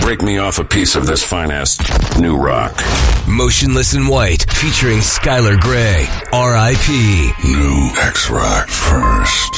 break me off a piece of this fine-ass new rock. Motionless in White, featuring Skylar Grey, R.I.P. New X-Rock first.